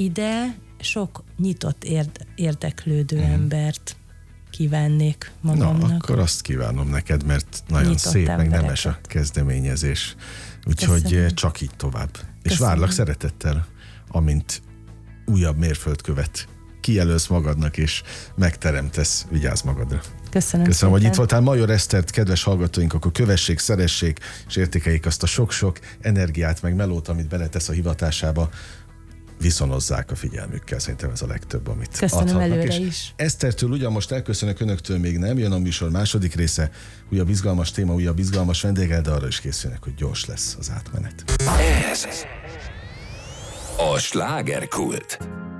ide sok nyitott érdeklődő embert kívánnék magamnak. Na, akkor azt kívánom neked, mert nagyon Nyitott szép, meg embereket. nemes a kezdeményezés. Úgyhogy Köszönöm. csak így tovább. És Köszönöm. várlak szeretettel, amint újabb mérföldkövet kijelölsz magadnak, és megteremtesz. Vigyázz magadra. Köszönöm Köszönöm, hogy szépen. itt voltál. Major Esztert, kedves hallgatóink, akkor kövessék, szeressék, és értékeljék azt a sok-sok energiát, meg melót, amit beletesz a hivatásába. Viszonozzák a figyelmükkel. Szerintem ez a legtöbb, amit Köszönöm adhatnak. előre És is. Esztertől ugyan most elköszönök, önöktől még nem. Jön a műsor második része. Újabb izgalmas téma, újabb izgalmas vendéggel, de arra is készülnek, hogy gyors lesz az átmenet. Ez a slágerkult.